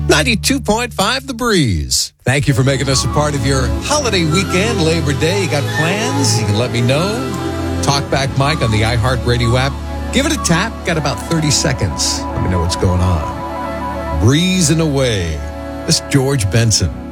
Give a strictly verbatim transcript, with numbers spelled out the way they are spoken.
ninety-two point five The Breeze. Thank you for making us a part of your holiday weekend, Labor Day. You got plans? You can let me know. Talkback Mike on the iHeartRadio app. Give it a tap. Got about thirty seconds. Let me know what's going on. Breezing away. This is George Benson.